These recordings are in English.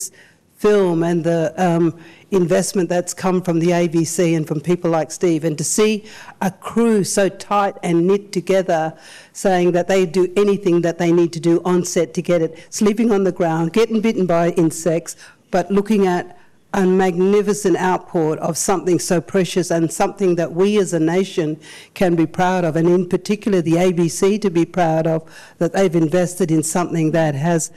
film and the investment that's come from the ABC and from people like Steve, and to see a crew so tight and knit together saying that they do anything that they need to do on set to get it, sleeping on the ground, getting bitten by insects, but looking at a magnificent output of something so precious and something that we as a nation can be proud of, and in particular the ABC to be proud of, that they've invested in something that has,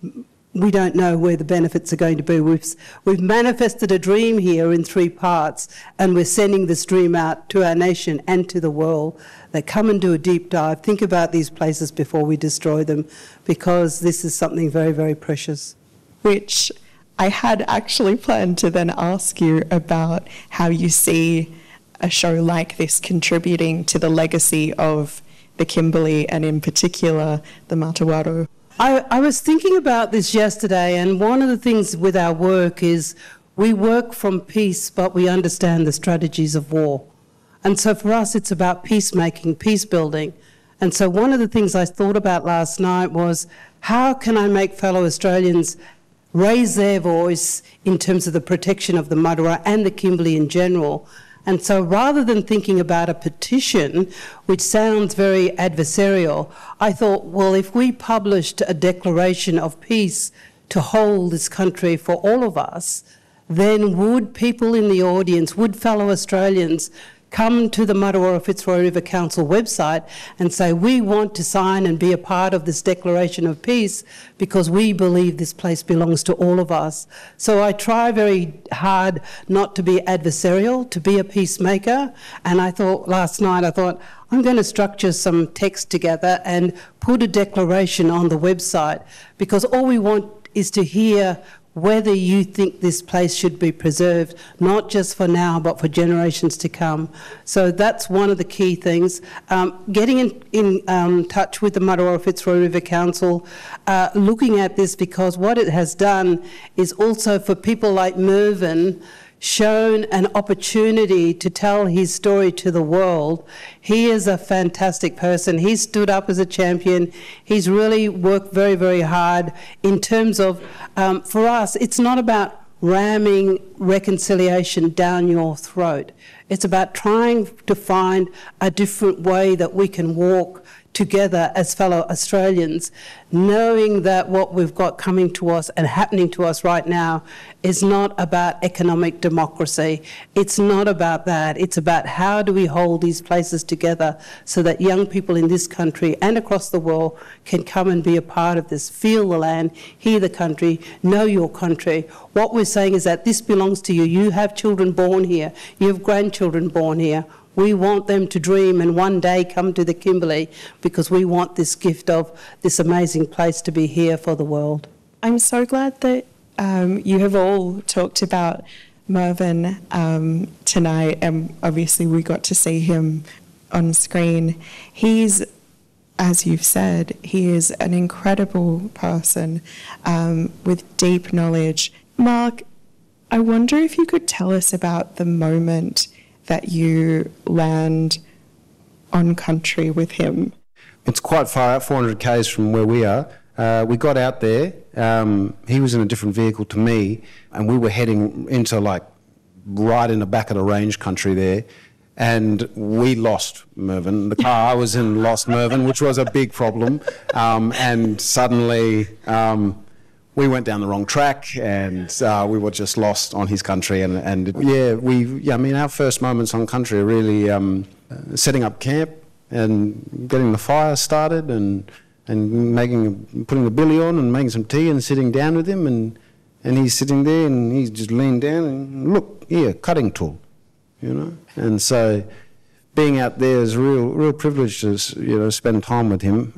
we don't know where the benefits are going to be. We've manifested a dream here in 3 parts, and we're sending this dream out to our nation and to the world, that come and do a deep dive, think about these places before we destroy them, because this is something very, very precious. Which I had actually planned to then ask you about how you see a show like this contributing to the legacy of the Kimberley and in particular the Matawaro. I was thinking about this yesterday, and one of the things with our work is we work from peace, but we understand the strategies of war. And so for us, it's about peacemaking, peace building. And so one of the things I thought about last night was, how can I make fellow Australians raise their voice in terms of the protection of the Martuwarra and the Kimberley in general? And so rather than thinking about a petition, which sounds very adversarial, I thought, well, if we published a declaration of peace to hold this country for all of us, then would people in the audience, would fellow Australians come to the Martuwarra Fitzroy River Council website and say, we want to sign and be a part of this declaration of peace because we believe this place belongs to all of us. So I try very hard not to be adversarial, to be a peacemaker. And I thought last night, I'm going to structure some text together and put a declaration on the website, because all we want is to hear whether you think this place should be preserved, not just for now, but for generations to come. So that's one of the key things. Getting in touch with the Martuwarra Fitzroy River Council, looking at this, because what it has done is also for people like Mervyn, shown an opportunity to tell his story to the world. He is a fantastic person. He stood up as a champion. He's really worked very, very hard in terms of, for us, it's not about ramming reconciliation down your throat. It's about trying to find a different way that we can walk together as fellow Australians, knowing that what we've got coming to us and happening to us right now is not about economic democracy. It's not about that. It's about how do we hold these places together so that young people in this country and across the world can come and be a part of this, feel the land, hear the country, know your country. What we're saying is that this belongs to you. You have children born here. You have grandchildren born here. We want them to dream and one day come to the Kimberley, because we want this gift of this amazing place to be here for the world. I'm so glad that you have all talked about Mervyn tonight, and obviously we got to see him on screen. He's, as you've said, he is an incredible person with deep knowledge. Mark, I wonder if you could tell us about the moment that you land on country with him. It's quite far out, 400 k's from where we are. We got out there, he was in a different vehicle to me, and we were heading into right in the back of the range country there, and we lost Mervyn. The car I was in lost Mervyn, which was a big problem, and suddenly we went down the wrong track, and we were just lost on his country. And I mean, our first moments on country are really setting up camp and getting the fire started, and putting the billy on and making some tea and sitting down with him, and he's sitting there and he's just leaned down and look here, cutting tool, you know. And so being out there is a real privilege to spend time with him.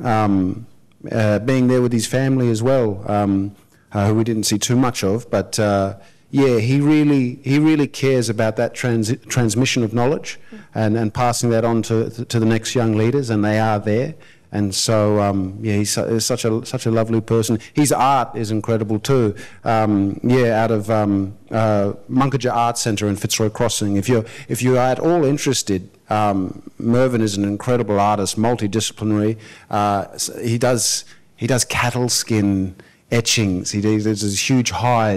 Being there with his family as well. Who we didn't see too much of, but he really cares about that transmission of knowledge and passing that on to the next young leaders, and they are there. And so he's such a lovely person. His art is incredible too. Out of Munkajja Art Centre in Fitzroy Crossing. If you're at all interested, Mervyn is an incredible artist, multidisciplinary. He does cattle skin etchings. He does these huge hides.